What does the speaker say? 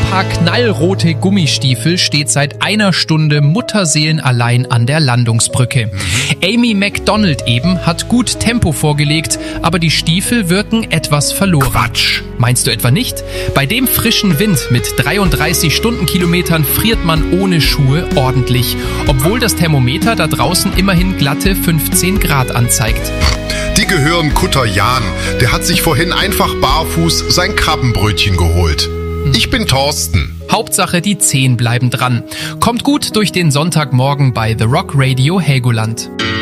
Paar knallrote Gummistiefel steht seit einer Stunde mutterseelenallein an der Landungsbrücke. Amy Macdonald eben hat gut Tempo vorgelegt, aber die Stiefel wirken etwas verloren. Quatsch! Meinst du etwa nicht? Bei dem frischen Wind mit 33 Stundenkilometern friert man ohne Schuhe ordentlich, obwohl das Thermometer da draußen immerhin glatte 15 Grad anzeigt. Die gehören Kutter Jan. Der hat sich vorhin einfach barfuß sein Krabbenbrötchen geholt. Ich bin Thorsten. Hauptsache die Zehen bleiben dran. Kommt gut durch den Sonntagmorgen bei The Rock Radio Helgoland.